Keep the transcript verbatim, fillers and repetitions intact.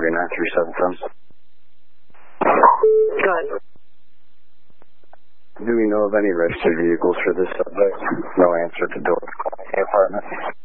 three nine three seven seven. Go ahead. Do we know of any registered vehicles for this subject? No answer to door. Apartment.